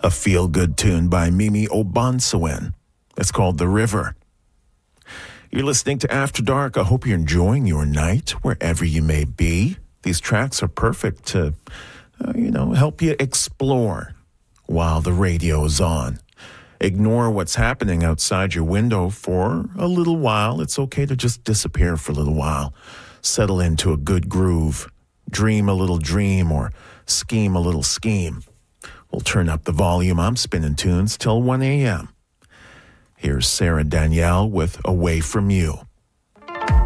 A feel-good tune by Mimi Obansewen. It's called The River. You're listening to After Dark. I hope you're enjoying your night, wherever you may be. These tracks are perfect to, help you explore while the radio is on. Ignore what's happening outside your window for a little while. It's okay to just disappear for a little while. Settle into a good groove. Dream a little dream or scheme a little scheme. We'll turn up the volume. I'm spinning tunes till 1 a.m. Here's Sarah Danielle with Away From You.